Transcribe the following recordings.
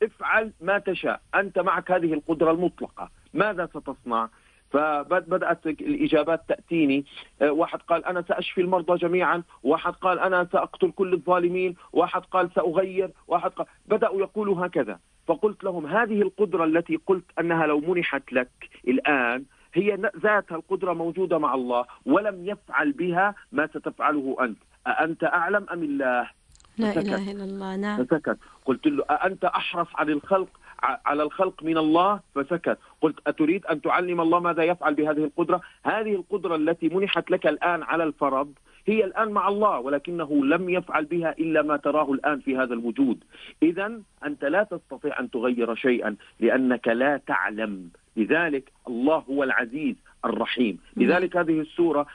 افعل ما تشاء، أنت معك هذه القدرة المطلقة، ماذا ستصنع؟ فبدأت الإجابات تأتيني. واحد قال أنا سأشفي المرضى جميعا، واحد قال أنا سأقتل كل الظالمين، واحد قال سأغير، واحد قال، بدأوا يقولوا هكذا. فقلت لهم هذه القدرة التي قلت أنها لو منحت لك الآن هي ذاتها القدرة موجودة مع الله، ولم يفعل بها ما ستفعله أنت، أأنت أعلم أم الله؟ لا إله إلا الله. نعم. فسكت. قلت له أأنت أحرص على الخلق من الله؟ فسكت. قلت أتريد أن تعلم الله ماذا يفعل بهذه القدرة؟ هذه القدرة التي منحت لك الآن على الفرض هي الآن مع الله، ولكنه لم يفعل بها إلا ما تراه الآن في هذا الوجود. إذن أنت لا تستطيع أن تغير شيئا لأنك لا تعلم. لذلك الله هو العزيز الرحيم. لذلك هذه السورة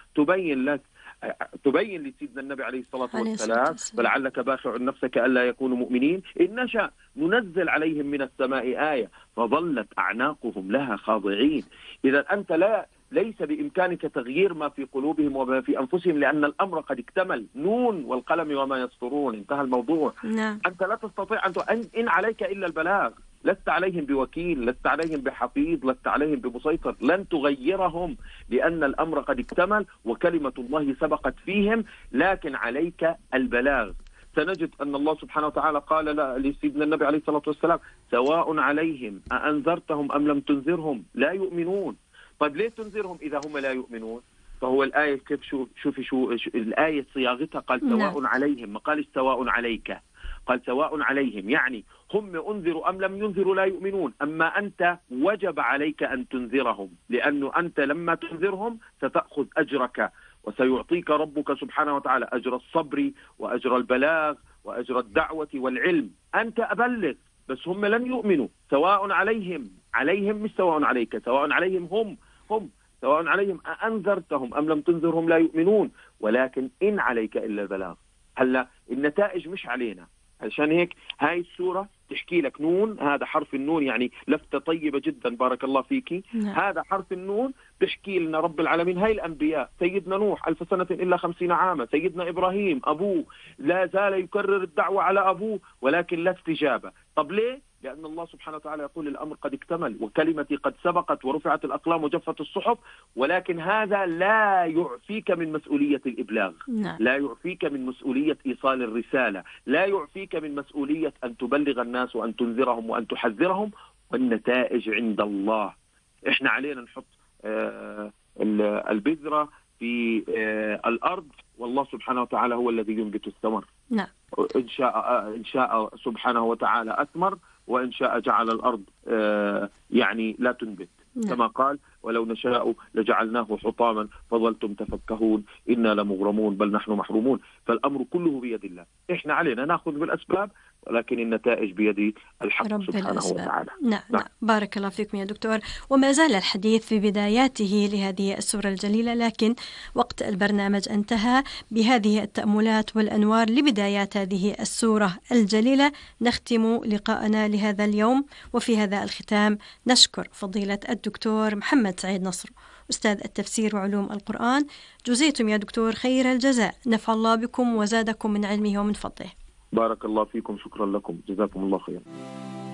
تبين لسيدنا النبي عليه الصلاة والسلام فلعلك باخع نفسك ألا يكونوا مؤمنين إن نشأ ننزل عليهم من السماء آية فظلت أعناقهم لها خاضعين. إذا أنت ليس بإمكانك تغيير ما في قلوبهم وما في أنفسهم، لأن الأمر قد اكتمل. نون والقلم وما يسطرون، انتهى الموضوع. نعم. أنت لا تستطيع إن عليك إلا البلاغ، لست عليهم بوكيل، لست عليهم بحفيظ، لست عليهم بمسيطر، لن تغيرهم لأن الأمر قد اكتمل وكلمة الله سبقت فيهم، لكن عليك البلاغ. سنجد أن الله سبحانه وتعالى قال لسيدنا النبي عليه الصلاة والسلام سواء عليهم أأنذرتهم أم لم تنذرهم لا يؤمنون. طيب ليه تنذرهم إذا هم لا يؤمنون؟ فهو الآية كيف شوفي الآية صياغتها، قال سواء عليهم، ما قالش سواء عليك، قال سواء عليهم، يعني هم أنذروا أم لم ينذروا لا يؤمنون. أما أنت وجب عليك أن تنذرهم، لأنه أنت لما تنذرهم ستأخذ أجرك، وسيعطيك ربك سبحانه وتعالى أجر الصبر وأجر البلاغ وأجر الدعوة والعلم. أنت أبلغ، بس هم لن يؤمنوا. سواء عليهم مش سواء عليك، سواء عليهم هم سواء عليهم أأنذرتهم أم لم تنذرهم لا يؤمنون، ولكن إن عليك إلا البلاغ. هلا النتائج مش علينا، عشان هيك هاي السورة تحكي لك نون، هذا حرف النون يعني لفتة طيبة جدا، بارك الله فيكي. هذا حرف النون بحكي لنا رب العالمين هاي الأنبياء، سيدنا نوح 1000 سنة إلا 50 عاما، سيدنا إبراهيم أبوه لا زال يكرر الدعوة على أبوه ولكن لا استجابة. طب ليه؟ لأن الله سبحانه وتعالى يقول الأمر قد اكتمل وكلمتي قد سبقت ورفعت الأقلام وجفت الصحف، ولكن هذا لا يعفيك من مسؤولية الإبلاغ. لا يعفيك من مسؤولية إيصال الرسالة، لا يعفيك من مسؤولية أن تبلغ الناس وأن تنذرهم وأن تحذرهم، والنتائج عند الله. إحنا علينا نحط البذرة في الأرض، والله سبحانه وتعالى هو الذي ينبت الثمر. نعم. إن شاء سبحانه وتعالى أثمر، وإن شاء جعل الأرض يعني لا تنبت. كما قال ولو نشاء لجعلناه حطاما فظلتم تفكهون إنا لمغرمون بل نحن محرومون. فالأمر كله بيد الله، إحنا علينا نأخذ بالأسباب ولكن النتائج بيد الحق سبحانه وتعالى. نعم. بارك الله فيكم يا دكتور. وما زال الحديث في بداياته لهذه السورة الجليلة، لكن وقت البرنامج انتهى. بهذه التأملات والأنوار لبدايات هذه السورة الجليلة نختم لقاءنا لهذا اليوم. وفي هذا الختام نشكر فضيلة الدكتور محمد سعيد نصر، أستاذ التفسير وعلوم القرآن. جزيتم يا دكتور خير الجزاء، نفع الله بكم وزادكم من علمه ومن فضله. بارك الله فيكم، شكرا لكم، جزاكم الله خيرا.